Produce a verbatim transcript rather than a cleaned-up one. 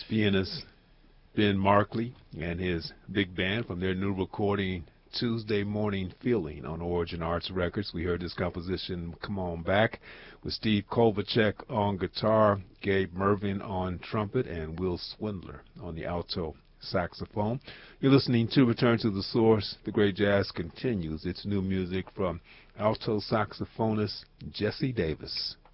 pianist Ben Markley and his big band from their new recording Tuesday Morning Feeling on Origin Arts Records. We heard this composition, Come On Back, with Steve Kovacek on guitar, Gabe Mervin on trumpet, and Will Swindler on the alto saxophone. You're listening to Return to the Source. The Great Jazz continues. It's new music from alto saxophonist Jesse Davis.